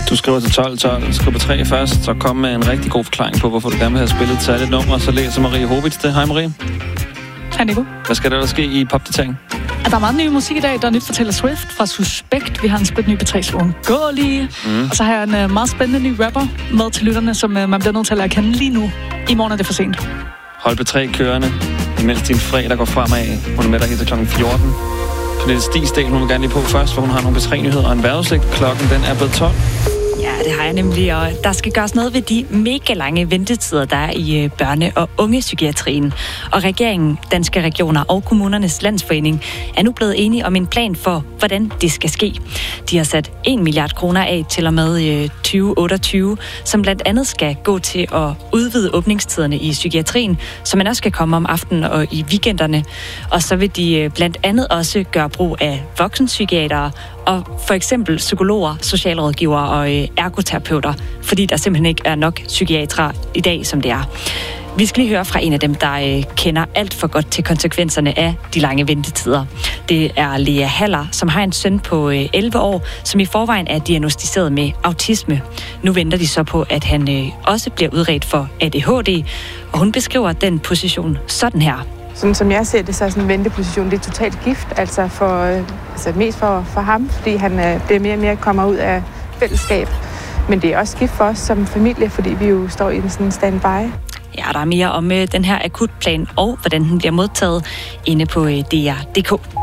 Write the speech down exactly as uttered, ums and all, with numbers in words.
Du skriver til tolv tolv, skriv på tre først, så kom med en rigtig god forklaring på, hvorfor du gerne vil have spillet et særligt nummer, så læser Marie Hovits det. Hej Marie. Hej Nico. Hvad skal der, der ske i popdatering? Der er meget ny musik i dag. Der er nyt fra Taylor Swift fra Suspekt. Vi har en split ny P tre Uundgåelige. Mm. Og så har jeg en uh, meget spændende ny rapper med til lytterne, som uh, man bliver nødt til at lære at kende lige nu. I morgen er det for sent. Hold P tre kørende, imens din fredag går fremad. Hun er med dig helt til klokken fjorten. Pernille Stigsdal, hun vil gerne lige på først, for hun har nogle P tre nyheder og en vejrudsigt. Klokken den er blevet tolv. Ja, det har jeg nemlig, og der skal gøres noget ved de mega lange ventetider, der er i børne- og ungepsykiatrien. Og regeringen, Danske Regioner og Kommunernes Landsforening er nu blevet enige om en plan for, hvordan det skal ske. De har sat en milliard kroner af til og med tyve otteogtyve, som blandt andet skal gå til at udvide åbningstiderne i psykiatrien, så man også skal komme om aftenen og i weekenderne. Og så vil de blandt andet også gøre brug af voksenpsykiatere og for eksempel psykologer, socialrådgivere og ergoterapeuter, fordi der simpelthen ikke er nok psykiatere i dag, som det er. Vi skal lige høre fra en af dem, der øh, kender alt for godt til konsekvenserne af de lange ventetider. Det er Lea Haller, som har en søn på øh, elleve år, som i forvejen er diagnosticeret med autisme. Nu venter de så på, at han øh, også bliver udredt for A D H D, og hun beskriver den position sådan her. Sådan som jeg ser det, så er sådan en venteposition, det er totalt gift, altså, for, øh, altså mest for, for ham, fordi han øh, bliver mere og mere kommer ud af fællesskab. Men det er også gift for os som familie, fordi vi jo står i en sådan standby. Ja, der er mere om øh, den her akutplan og hvordan den bliver modtaget inde på øh, D R punktum d k.